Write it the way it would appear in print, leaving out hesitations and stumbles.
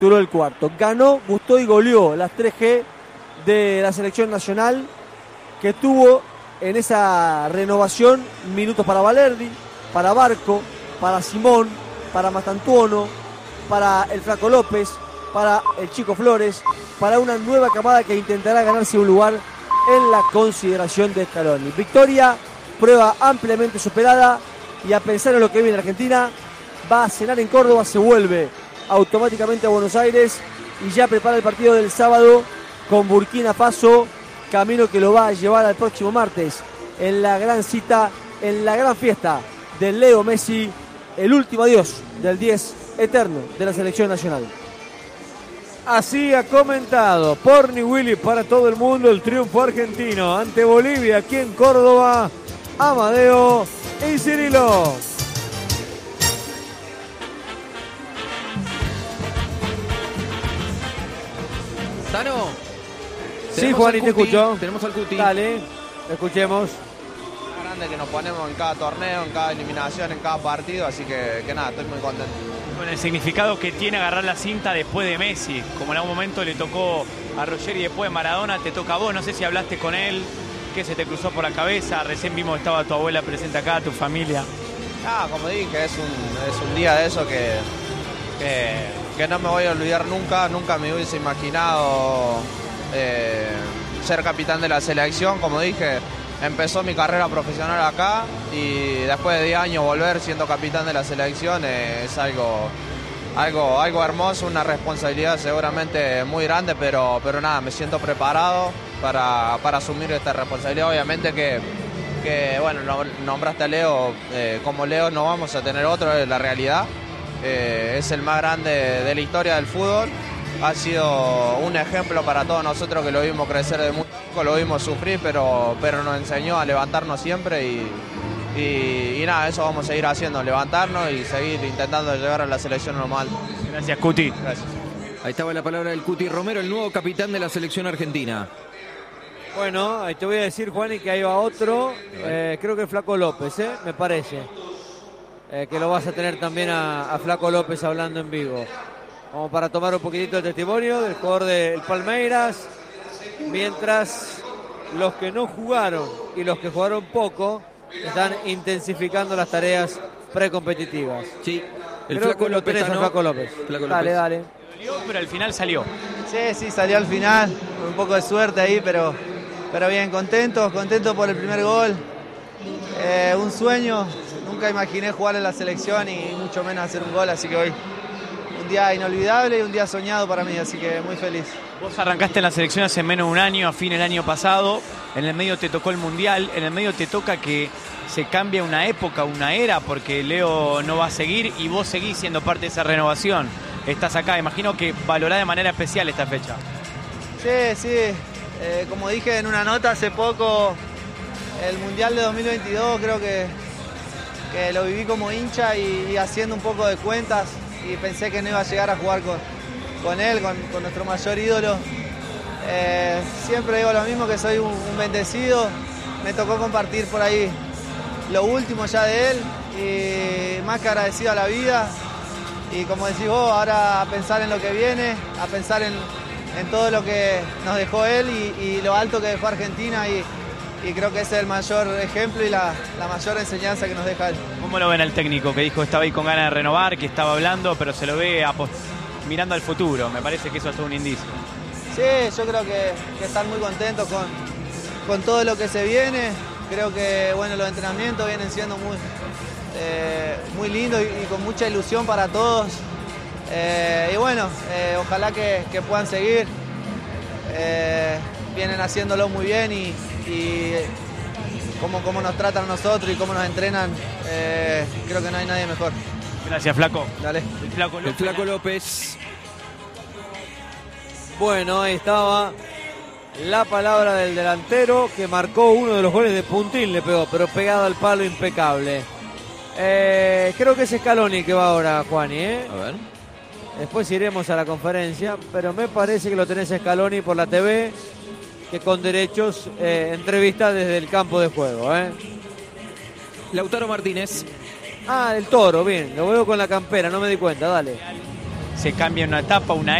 duró el cuarto. Ganó, gustó y goleó las 3G de la selección nacional, que tuvo en esa renovación minutos para Valerdi, para Barco, para Simón, para Mastantuono, para el Flaco López, para el Chico Flores, para una nueva camada que intentará ganarse un lugar en la consideración de Scaloni. Victoria, prueba ampliamente superada, y a pensar en lo que viene Argentina, va a cenar en Córdoba, se vuelve automáticamente a Buenos Aires y ya prepara el partido del sábado con Burkina Faso, camino que lo va a llevar al próximo martes en la gran cita, en la gran fiesta de Leo Messi, el último adiós del 10 eterno de la selección nacional. Así ha comentado Porni Willy para todo el mundo el triunfo argentino ante Bolivia aquí en Córdoba, Amadeo y Cirilo. Tano. Sí, Juan, y te escucho. Tenemos al Cuti. Dale, escuchemos. Grande que nos ponemos en cada torneo, en cada eliminación, en cada partido, así que nada, estoy muy contento. Con el significado que tiene agarrar la cinta después de Messi, como en algún momento le tocó a Roger y después de Maradona, te toca a vos, no sé si hablaste con él, qué se te cruzó por la cabeza, recién vimos que estaba tu abuela presente acá, tu familia. Como dije, es un día de eso que no me voy a olvidar nunca me hubiese imaginado ser capitán de la selección. Como dije, empezó mi carrera profesional acá y después de 10 años volver siendo capitán de la selección es algo hermoso, una responsabilidad seguramente muy grande, pero nada, me siento preparado para asumir esta responsabilidad. Obviamente que bueno, nombraste a Leo, como Leo no vamos a tener otro, es la realidad. Es el más grande de la historia del fútbol. Ha sido un ejemplo para todos nosotros que lo vimos crecer de muy poco, lo vimos sufrir, pero nos enseñó a levantarnos siempre y nada, eso vamos a seguir haciendo, levantarnos y seguir intentando llegar a la selección normal. Gracias, Cuti. Gracias. Ahí estaba la palabra del Cuti Romero, el nuevo capitán de la selección argentina. Bueno, ahí te voy a decir, Juan, y que ahí va otro, creo que el Flaco López, me parece, que lo vas a tener también a Flaco López hablando en vivo, como para tomar un poquitito de testimonio del jugador del Palmeiras, mientras los que no jugaron y los que jugaron poco están intensificando las tareas precompetitivas. Sí, el Creo Flaco que lo López. tenés al Flaco López. Flaco Dale, López. dale. Pero al final salió. Sí, salió al final, un poco de suerte ahí, pero bien, contento por el primer gol. Un sueño, nunca imaginé jugar en la selección y mucho menos hacer un gol, así que hoy un día inolvidable y un día soñado para mí, así que muy feliz. Vos arrancaste en la selección hace menos de un año, a fin del año pasado, en el medio te tocó el Mundial, en el medio te toca que se cambie una época, una era, porque Leo no va a seguir y vos seguís siendo parte de esa renovación. Estás acá, imagino que valorás de manera especial esta fecha. Sí, como dije en una nota hace poco, el Mundial de 2022 creo que lo viví como hincha y haciendo un poco de cuentas y pensé que no iba a llegar a jugar con él, con nuestro mayor ídolo. Siempre digo lo mismo, que soy un bendecido, me tocó compartir por ahí lo último ya de él y más que agradecido a la vida. Y como decís vos, ahora a pensar en lo que viene, a pensar en todo lo que nos dejó él y lo alto que dejó Argentina y creo que ese es el mayor ejemplo y la mayor enseñanza que nos deja él. ¿Cómo lo ven al técnico que dijo estaba ahí con ganas de renovar, que estaba hablando, pero se lo ve mirando al futuro? Me parece que eso es todo un indicio. Sí, yo creo que están muy contentos con todo lo que se viene. Creo que bueno, los entrenamientos vienen siendo muy lindos y con mucha ilusión para todos. Y bueno, ojalá que puedan seguir. Vienen haciéndolo muy bien y cómo nos tratan a nosotros y cómo nos entrenan, creo que no hay nadie mejor. Gracias, Flaco. Dale. El Flaco López. Bueno, ahí estaba la palabra del delantero que marcó uno de los goles de puntín, le pegó, pero pegado al palo, impecable. Creo que es Scaloni que va ahora, Juani, A ver. Después iremos a la conferencia, pero me parece que lo tenés a Scaloni por la TV, que con derechos entrevista desde el campo de juego. Lautaro Martínez. Ah, del Toro, bien, lo veo con la campera, no me di cuenta, dale. se cambia una etapa, una